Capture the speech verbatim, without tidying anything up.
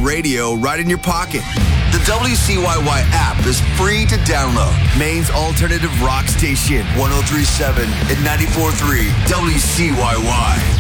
radio right in your pocket. The W C Y Y app is free to download. Maine's alternative rock station, one oh three point seven and ninety-four point three W C Y Y.